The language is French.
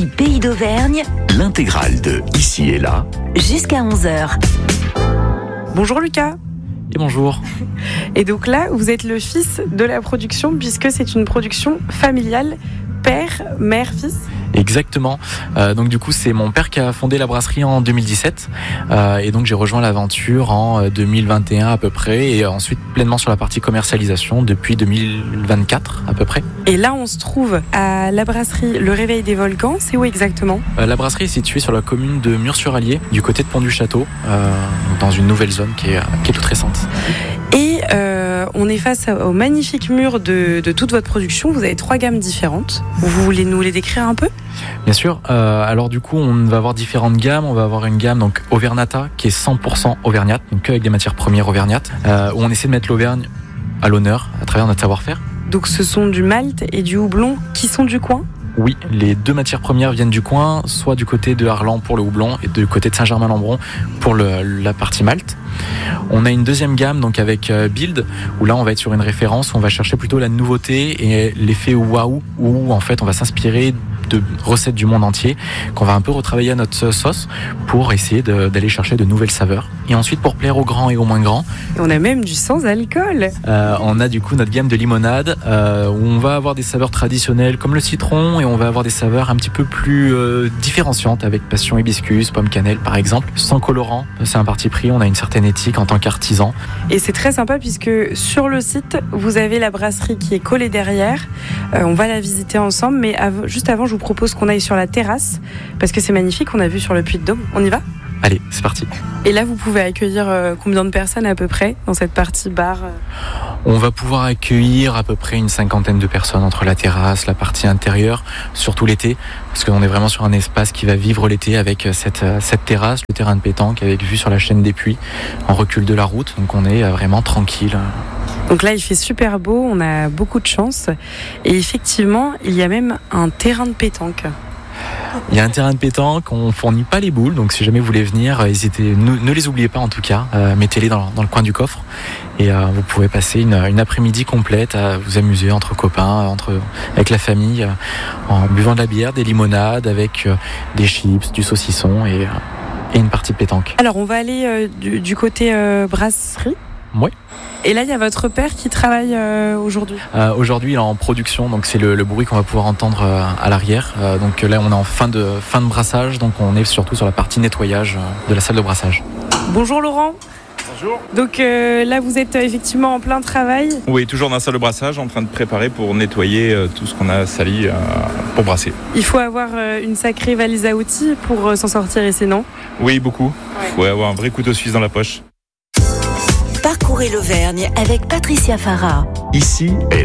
brasserie Pays d'Auvergne, l'intégrale de Ici et Là, jusqu'à 11h. Bonjour Lucas. Et bonjour. Et donc là, vous êtes le fils de la production puisque c'est une production familiale, père, mère, fils. Exactement. Donc du coup, c'est mon père qui a fondé la brasserie en 2017 et donc j'ai rejoint l'aventure en 2021 à peu près et ensuite pleinement sur la partie commercialisation depuis 2024 à peu près. Et là, on se trouve à la brasserie Le Réveil des Volcans. C'est où exactement ? La brasserie est située sur la commune de Murs-sur-Allier, du côté de Pont-du-Château, dans une nouvelle zone qui est toute récente. Et on est face au magnifique mur de toute votre production. Vous avez 3 gammes différentes. Vous voulez nous les décrire un peu ? Bien sûr. Alors du coup, on va avoir différentes gammes. On va avoir une gamme donc Auvergnata qui est 100% auvergnate, donc avec des matières premières auvergnates, où on essaie de mettre l'Auvergne à l'honneur à travers notre savoir-faire. Donc ce sont du malt et du houblon qui sont du coin ? Oui, les 2 matières premières viennent du coin, soit du côté de Arlan pour le houblon et du côté de Saint-Germain-Lembron pour la partie malt. On a une deuxième gamme donc avec Build, où là on va être sur une référence, on va chercher plutôt la nouveauté et l'effet waouh, où en fait on va s'inspirer de recettes du monde entier, qu'on va un peu retravailler à notre sauce pour essayer d'aller chercher de nouvelles saveurs. Et ensuite pour plaire aux grands et aux moins grands, on a même du sans alcool. On a du coup notre gamme de limonade, où on va avoir des saveurs traditionnelles comme le citron, et on va avoir des saveurs un petit peu plus différenciantes avec passion hibiscus, pomme cannelle par exemple, sans colorant. C'est un parti pris, on a une certaine éthique en tant qu'artisan. Et c'est très sympa puisque sur le site, vous avez la brasserie qui est collée derrière. On va la visiter ensemble, mais juste avant, je vous propose qu'on aille sur la terrasse parce que c'est magnifique, on a vu sur le Puy-de-Dôme. On y va ? Allez, c'est parti. Et là, vous pouvez accueillir combien de personnes à peu près dans cette partie bar ? On va pouvoir accueillir à peu près une 50aine de personnes entre la terrasse, la partie intérieure, surtout l'été, parce qu'on est vraiment sur un espace qui va vivre l'été avec cette terrasse, le terrain de pétanque avec vue sur la chaîne des Puys, en recul de la route, donc on est vraiment tranquille. Donc là, il fait super beau, on a beaucoup de chance. Et effectivement, il y a même un terrain de pétanque. Il y a un terrain de pétanque, on ne fournit pas les boules, donc si jamais vous voulez venir, ne les oubliez pas en tout cas, mettez-les dans le coin du coffre et vous pouvez passer une après-midi complète à vous amuser entre copains, avec la famille, en buvant de la bière, des limonades, avec des chips, du saucisson et une partie de pétanque. Alors on va aller du côté brasserie. Oui. Et là, il y a votre père qui travaille aujourd'hui. Aujourd'hui, il est en production, donc c'est le bruit qu'on va pouvoir entendre à l'arrière. Donc là, on est en fin de brassage, donc on est surtout sur la partie nettoyage de la salle de brassage. Bonjour Laurent. Bonjour. Donc là, vous êtes effectivement en plein travail. Oui, toujours dans la salle de brassage, en train de préparer pour nettoyer tout ce qu'on a sali pour brasser. Il faut avoir une sacrée valise à outils pour s'en sortir ici, non ? Oui, beaucoup. Il faut avoir un vrai couteau suisse dans la poche. Parcourez l'Auvergne avec Patricia Farah. Ici et